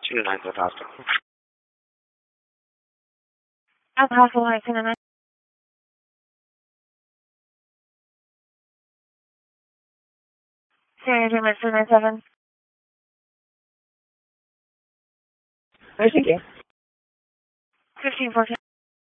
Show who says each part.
Speaker 1: 229 Cliff Hospital.
Speaker 2: At the hospital, I seen a Senior Dreamer 297.
Speaker 1: Where's he?
Speaker 2: 1514.